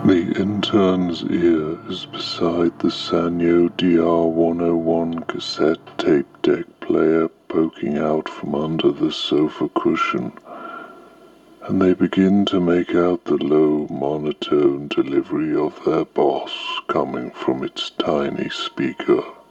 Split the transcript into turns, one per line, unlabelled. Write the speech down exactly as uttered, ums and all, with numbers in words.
The intern's ear is beside the Sanyo D R one oh one cassette tape deck player poking out from under the sofa cushion, and they begin to make out the low, monotone delivery of their boss coming from its tiny speaker.